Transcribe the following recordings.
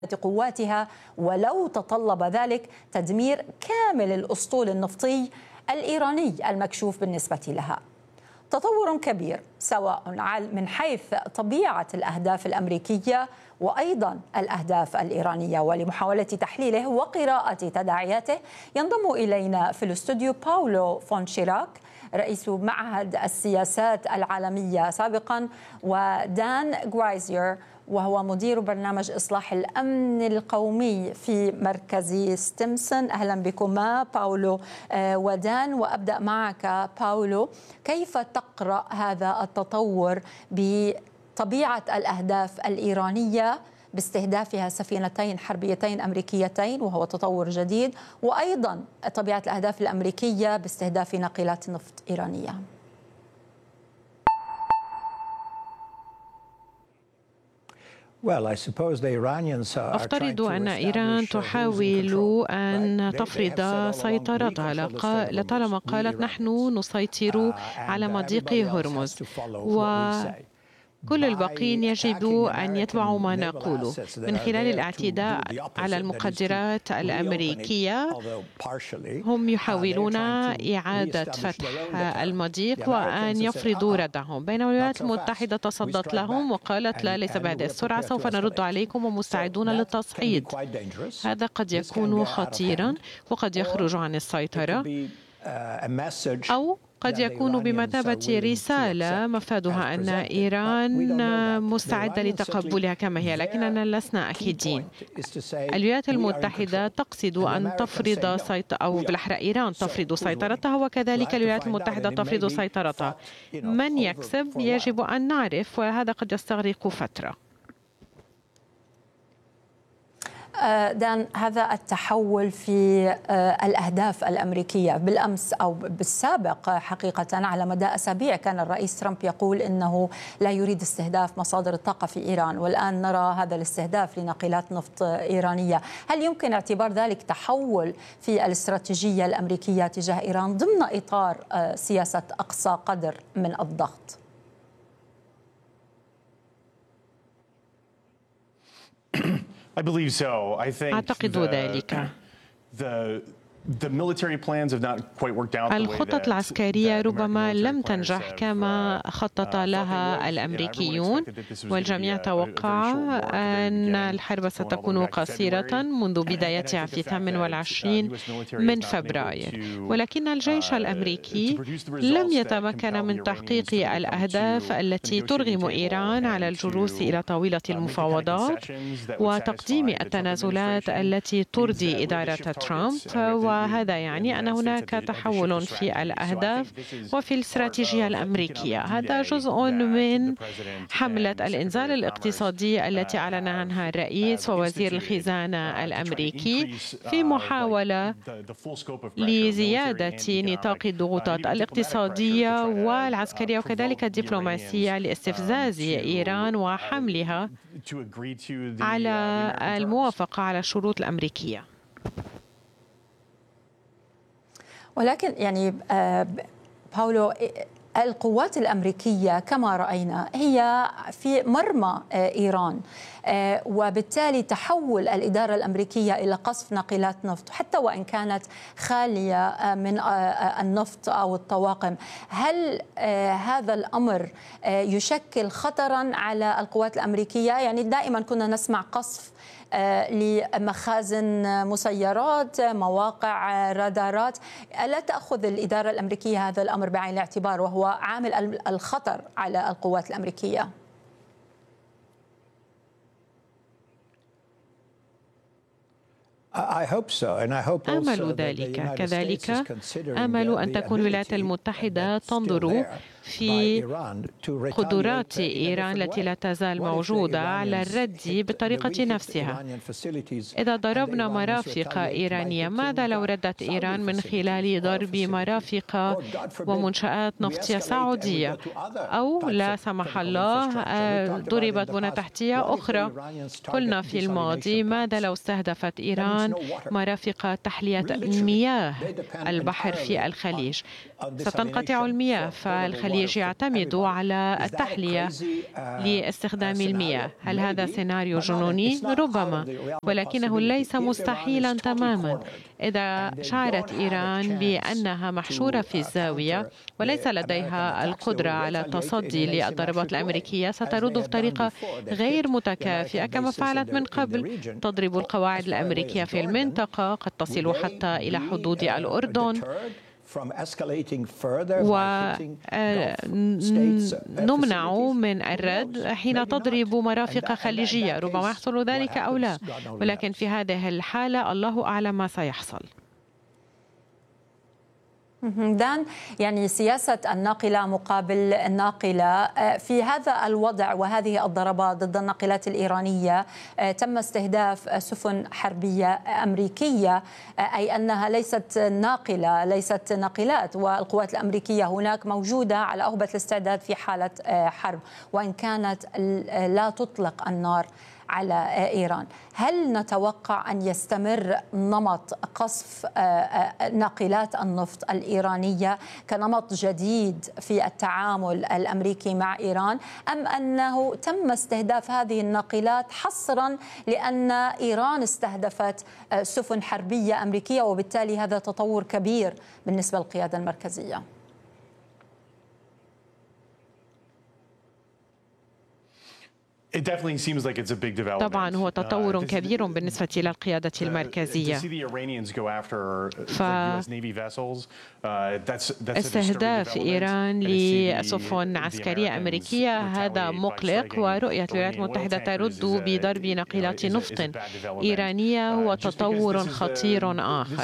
قواتها ولو تطلب ذلك تدمير كامل الأسطول النفطي الإيراني المكشوف بالنسبة لها. تطور كبير سواء من حيث طبيعة الأهداف الأمريكية وأيضا الأهداف الإيرانية. ولمحاولة تحليله وقراءة تداعياته ينضم إلينا في الاستوديو باولو فون شيراك رئيس معهد السياسات العالمية سابقا، ودان غرايزير وهو مدير برنامج إصلاح الأمن القومي في مركز ستيمسون. أهلا بكما باولو ودان، وأبدأ معك باولو. كيف تقرأ هذا التطور بطبيعة الأهداف الإيرانية باستهدافها سفينتين حربيتين أمريكيتين وهو تطور جديد، وأيضا طبيعة الأهداف الأمريكية باستهداف ناقلات نفط إيرانية؟ أفترض أن إيران تحاول أن تفرض سيطرتها لطالما قالت نحن نسيطر على مضيق هرمز، كل الباقين يجب أن يتبعوا ما نقوله من خلال الاعتداء على المقدرات الأمريكية. هم يحاولون إعادة فتح المضيق وأن يفرضوا ردهم، بينما الولايات المتحدة تصدت لهم وقالت لا، ليس بهذه السرعة، سوف نرد عليكم ومستعدون للتصعيد. هذا قد يكون خطيرا وقد يخرج عن السيطرة، أو قد يكون بمثابة رسالة مفادها أن إيران مستعدة لتقبلها كما هي، لكننا لسنا أكيدين. الولايات المتحدة تقصد أن تفرض أو بالأحرى إيران تفرض سيطرتها، وكذلك الولايات المتحدة تفرض سيطرتها. من يكسب يجب أن نعرف، وهذا قد يستغرق فترة. دان، هذا التحول في الأهداف الأمريكية بالأمس أو بالسابق حقيقة على مدى أسابيع كان الرئيس ترامب يقول إنه لا يريد استهداف مصادر الطاقة في إيران، والآن نرى هذا الاستهداف لناقلات نفط إيرانية. هل يمكن اعتبار ذلك تحول في الاستراتيجية الأمريكية تجاه إيران ضمن إطار سياسة أقصى قدر من الضغط؟ أعتقد ذلك. الخطط العسكرية ربما لم تنجح كما خطط لها الأمريكيون، والجميع توقع أن الحرب ستكون قصيرة منذ بدايتها في 28 من فبراير، ولكن الجيش الأمريكي لم يتمكن من تحقيق الأهداف التي ترغم إيران على الجلوس إلى طاولة المفاوضات وتقديم التنازلات التي ترضي إدارة ترامب. وهذا يعني أن هناك تحول في الأهداف وفي الاستراتيجية الأمريكية. هذا جزء من حملة الإنزال الاقتصادي التي أعلن عنها الرئيس ووزير الخزانة الأمريكي في محاولة لزيادة نطاق الضغوطات الاقتصادية والعسكرية وكذلك الدبلوماسية لاستفزاز إيران وحملها على الموافقة على الشروط الأمريكية. ولكن يعني باولو، القوات الأمريكية كما رأينا هي في مرمى إيران، وبالتالي تحول الإدارة الأمريكية إلى قصف ناقلات نفط حتى وإن كانت خالية من النفط أو الطواقم، هل هذا الأمر يشكل خطرا على القوات الأمريكية؟ يعني دائما كنا نسمع قصف لمخازن مسيرات، مواقع رادارات. ألا تأخذ الإدارة الأمريكية هذا الأمر بعين الاعتبار وهو عامل الخطر على القوات الأمريكية؟ آمل ذلك. كذلك آمل أن تكون الولايات المتحدة تنظر في قدرات إيران التي لا تزال موجودة على الرد بطريقة نفسها. إذا ضربنا مرافق إيرانية، ماذا لو ردت إيران من خلال ضرب مرافق ومنشآت نفطية سعودية، أو لا سمح الله ضربت بنى تحتية أخرى؟ قلنا في الماضي ماذا لو استهدفت إيران مرافق تحلية مياه البحر في الخليج؟ ستنقطع المياه، فالخليج الخليج يعتمدوا على التحلية لاستخدام المياه. هل هذا سيناريو جنوني؟ ربما، ولكنه ليس مستحيلا تماما. إذا شعرت إيران بأنها محشورة في الزاوية وليس لديها القدرة على التصدي للضربات الأمريكية، سترد بطريقة غير متكافئة كما فعلت من قبل. تضرب القواعد الأمريكية في المنطقة، قد تصل حتى إلى حدود الأردن، ونمنع من الرد حين تضرب مرافق خليجية. ربما يحصل ذلك أو لا، ولكن في هذه الحالة الله أعلم ما سيحصل. دان، يعني سياسة الناقلة مقابل الناقلة في هذا الوضع وهذه الضربات ضد الناقلات الإيرانية، تم استهداف سفن حربية أمريكية، أي أنها ليست ناقلة، ليست ناقلات، والقوات الأمريكية هناك موجودة على أهبة الاستعداد في حالة حرب، وإن كانت لا تطلق النار على إيران. هل نتوقع أن يستمر نمط قصف ناقلات النفط الإيرانية كنمط جديد في التعامل الأمريكي مع إيران، أم أنه تم استهداف هذه الناقلات حصرا لأن إيران استهدفت سفن حربية أمريكية، وبالتالي هذا تطور كبير بالنسبة للقيادة المركزية؟ طبعا هو تطور كبير بالنسبة إلى القيادة المركزية. فاستهداف إيران لسفن عسكرية أمريكية هذا مقلق، ورؤية الولايات المتحدة ترد بضرب ناقلات نفط إيرانية هو تطور خطير آخر.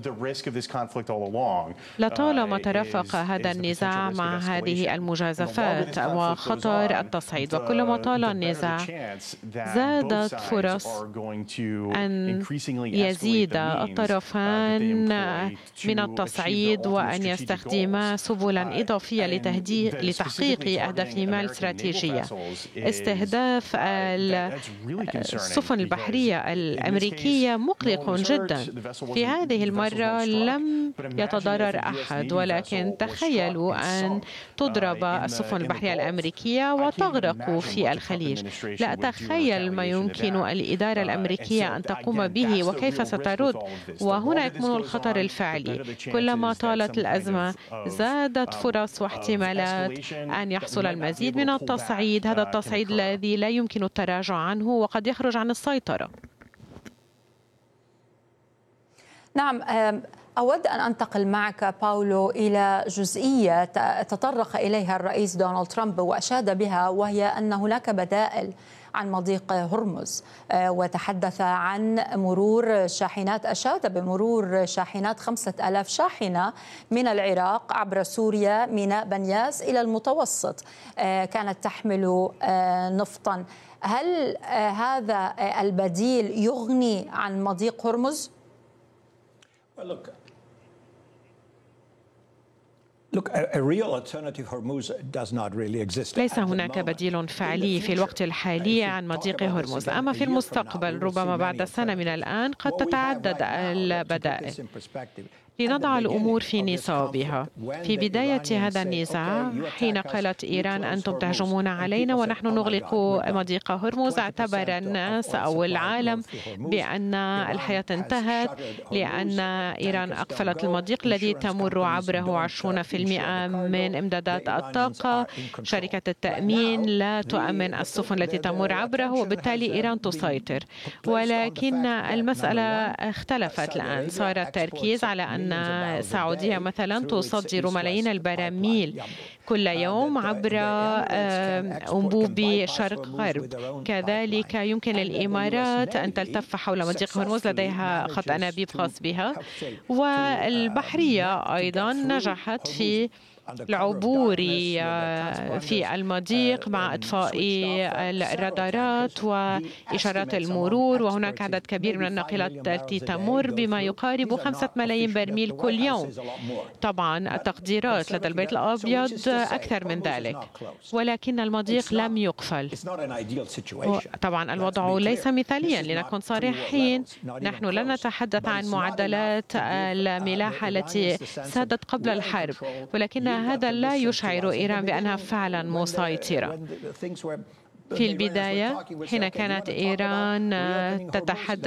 لطالما ترافق هذا النزاع مع هذه المجازفات وخطر التصعيد، وكلما طال النزاع زادت فرص أن يزيد الطرفان من التصعيد وأن يستخدما سبلا إضافية لتحقيق أهدافهما الاستراتيجية. استهداف السفن البحرية الأمريكية مقلق جدا. في هذه المرة لم يتضرر أحد، ولكن تخيلوا أن تضرب السفن البحرية الأمريكية وتغرق في الخليج. لا أتخيل ما يمكن الإدارة الأمريكية أن تقوم به وكيف سترد، وهنا يكمن الخطر الفعلي. كلما طالت الأزمة زادت فرص واحتمالات أن يحصل المزيد من التصعيد، هذا التصعيد الذي لا يمكن التراجع عنه وقد يخرج عن السيطرة. نعم، أود أن أنتقل معك باولو إلى جزئية تطرق إليها الرئيس دونالد ترامب وأشاد بها، وهي أن هناك بدائل عن مضيق هرمز، وتحدث عن مرور شاحنات، أشاد بمرور شاحنات 5000 شاحنة من العراق عبر سوريا ميناء بنياس إلى المتوسط، كانت تحمل نفطا. هل هذا البديل يغني عن مضيق هرمز؟ ليس هناك بديل فعلي في الوقت الحالي عن مضيق هرمز، أما في المستقبل ربما بعد سنة من الآن قد تتعدد البدائل. لنضع الأمور في نصابها، في بداية هذا النزاع حين قالت إيران أنتم تهجمون علينا ونحن نغلق مضيق هرمز، اعتبر الناس أو العالم بأن الحياة انتهت لأن إيران أقفلت المضيق الذي تمر عبره 20% من إمدادات الطاقة. شركة التأمين لا تؤمن السفن التي تمر عبره، وبالتالي إيران تسيطر. ولكن المسألة اختلفت الآن، صار التركيز على أن السعودية مثلا تصدر ملايين البراميل كل يوم عبر أنبوب شرق غرب. كذلك يمكن للإمارات أن تلتف حول مضيق هرمز، لديها خط أنابيب خاص بها، والبحرية أيضا نجحت في العبور في المضيق مع إطفاء الرادارات وإشارات المرور، وهناك عدد كبير من الناقلات التي تمر بما يقارب 5 ملايين برميل كل يوم. طبعا التقديرات لدى البيت الأبيض أكثر من ذلك، ولكن المضيق لم يقفل. طبعا الوضع ليس مثاليا، لنكن صريحين، نحن لا نتحدث عن معدلات الملاحة التي سادت قبل الحرب، ولكنها هذا لا يشعر إيران بأنها فعلا مسيطرة. في البداية حين كانت إيران تتحدث